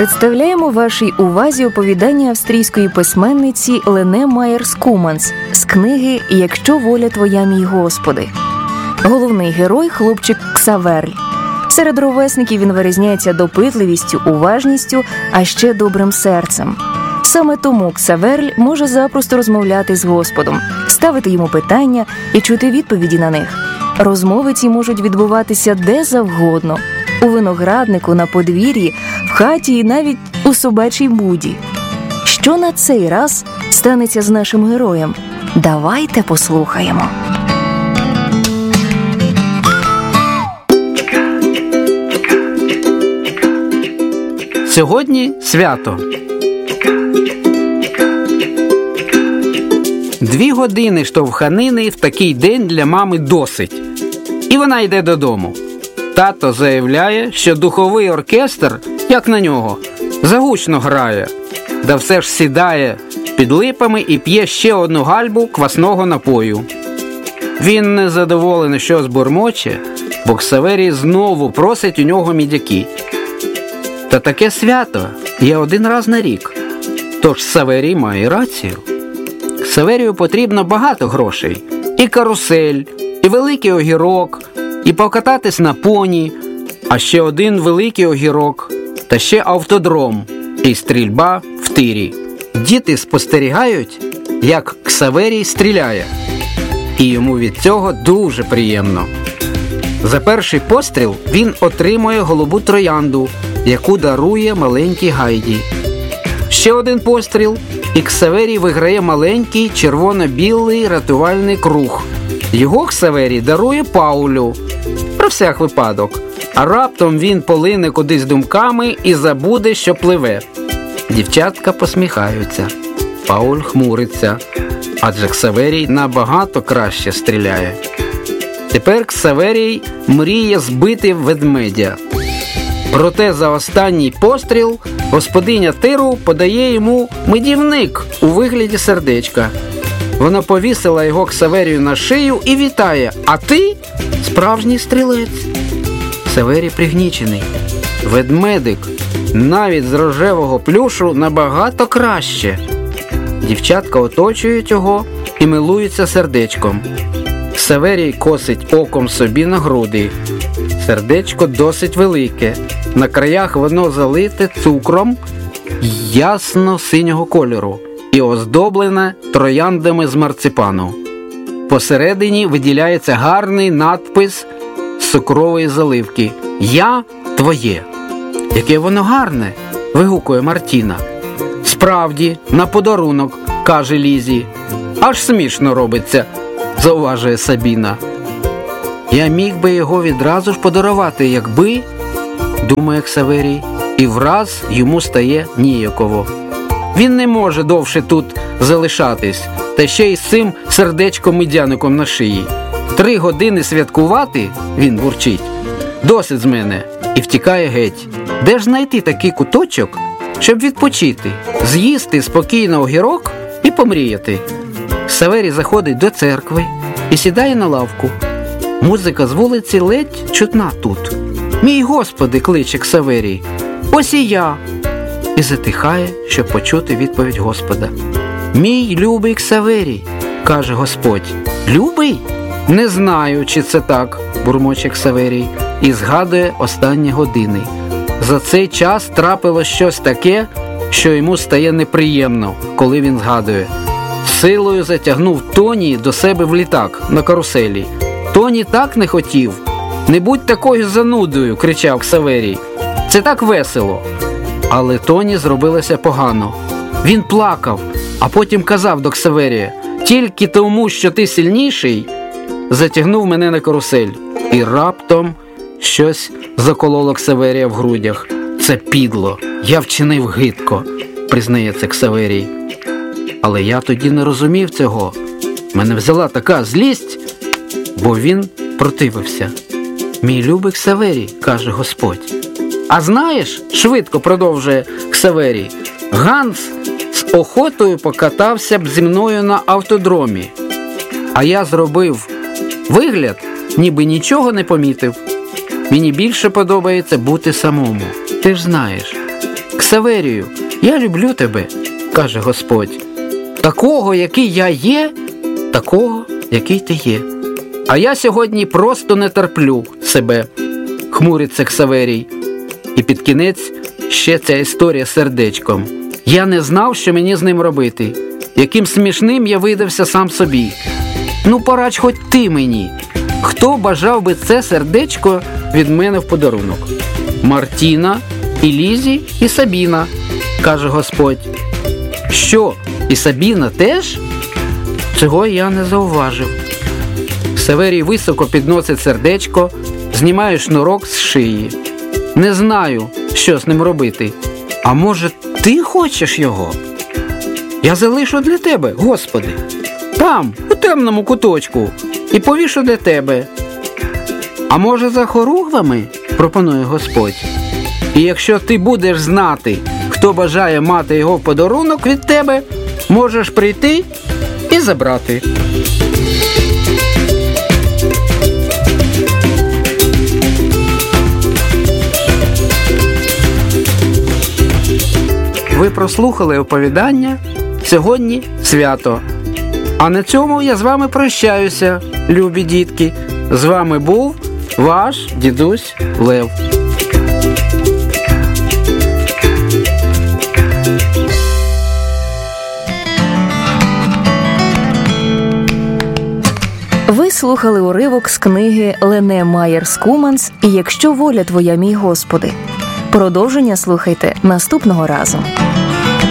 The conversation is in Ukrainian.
Представляємо вашій увазі оповідання австрійської письменниці Лене Майєрс-Куманс з книги «Якщо воля твоя, мій Господи». Головний герой – хлопчик Ксаверль. Серед ровесників він вирізняється допитливістю, уважністю, а ще добрим серцем. Саме тому Ксаверль може запросто розмовляти з Господом, ставити йому питання і чути відповіді на них. Розмови ці можуть відбуватися де завгодно – у винограднику, на подвір'ї, в хаті і навіть у собачій буді. Що на цей раз станеться з нашим героєм? Давайте послухаємо. Сьогодні свято. 2 години штовханини в такий день для мами досить. І вона йде додому. Тато заявляє, що духовий оркестр, як на нього, загучно грає. Да все ж сідає під липами і п'є ще одну гальбу квасного напою. Він незадоволений, що збурмоче, бо Ксаверій знову просить у нього мідяки. Та таке свято є один раз на рік. Тож Ксаверій має рацію. Ксаверію потрібно багато грошей. І карусель, і великий огірок, і покататись на поні, а ще один великий огірок, та ще автодром, і стрільба в тирі. Діти спостерігають, як Ксаверій стріляє. І йому від цього дуже приємно. За перший постріл він отримує голубу троянду, яку дарує маленькій Гайді. Ще один постріл, і Ксаверій виграє маленький червоно-білий рятувальний круг. Його Ксаверій дарує Паулю, про всяк випадок, а раптом він полине кудись думками і забуде, що пливе. Дівчатка посміхаються, Пауль хмуриться, адже Ксаверій набагато краще стріляє. Тепер Ксаверій мріє збити ведмедя. Проте за останній постріл господиня тиру подає йому медівник у вигляді сердечка. Вона повісила його Ксаверію на шию і вітає: «А ти справжній стрілець». Ксаверій пригнічений. Ведмедик навіть з рожевого плюшу набагато краще. Дівчатка оточують його і милуються сердечком. Ксаверій косить оком собі на груди. Сердечко досить велике. На краях воно залите цукром ясно-синього кольору і оздоблене трояндами з марципану. Посередині виділяється гарний надпис з цукрової заливки «Я твоє». «Яке воно гарне!» – вигукує Мартіна. «Справді, на подарунок», – каже Лізі. «Аж смішно робиться», – зауважує Сабіна. «Я міг би його відразу ж подарувати, якби», – думає Ксаверій, і враз йому стає ніяково. Він не може довше тут залишатись, та ще й з цим сердечком-медяником на шиї. 3 години святкувати, він бурчить, досить з мене, і втікає геть. Де ж знайти такий куточок, щоб відпочити, з'їсти спокійно огірок і помріяти? Ксаверій заходить до церкви і сідає на лавку. Музика з вулиці ледь чутна тут. «Мій Господи!» – кличе Ксаверій. «Ось і я!» І затихає, щоб почути відповідь Господа. «Мій любий Ксаверій!» – каже Господь. «Любий? Не знаю, чи це так», – бурмоче Ксаверій і згадує останні години. За цей час трапилось щось таке, що йому стає неприємно, коли він згадує. Силою затягнув Тоні до себе в літак на каруселі. Тоні так не хотів. «Не будь такою занудою!» – кричав Ксаверій. «Це так весело!» Але Тоні зробилося погано. Він плакав, а потім казав до Ксаверія: «Тільки тому, що ти сильніший, затягнув мене на карусель». І раптом щось закололо Ксаверія в грудях. «Це підло, я вчинив гидко», – признається Ксаверій. Але я тоді не розумів цього. Мене взяла така злість, бо він противився. «Мій любий Ксаверій», – каже Господь. «А знаєш, – швидко продовжує Ксаверій, – Ганс з охотою покатався б зі мною на автодромі, а я зробив вигляд, ніби нічого не помітив. Мені більше подобається бути самому. Ти ж знаєш». Ксаверію, я люблю тебе, каже Господь. Такого, який я є, такого, який ти є. А я сьогодні просто не терплю себе, хмуриться Ксаверій. І під кінець ще ця історія з сердечком. Я не знав, що мені з ним робити. Яким смішним я видався сам собі. Ну, порадь хоч ти мені. Хто бажав би це сердечко від мене в подарунок? Мартіна, і Лізі, і Сабіна, каже Господь. Що, і Сабіна теж? Цього я не зауважив. Ксаверій високо підносить сердечко, знімає шнурок з шиї. Не знаю, що з ним робити. А може, ти хочеш його? Я залишу для тебе, Господи. Там, у темному куточку. І повішу для тебе. А може, за хоругвами? Пропонує Господь. І якщо ти будеш знати, хто бажає мати його в подарунок від тебе, можеш прийти і забрати. Ви прослухали оповідання «Сьогодні свято». А на цьому я з вами прощаюся, любі дітки. З вами був ваш дідусь Лев. Ви слухали уривок з книги Лене Майєрс-Куманс «І якщо воля твоя, мій Господи». Продовження слухайте наступного разу.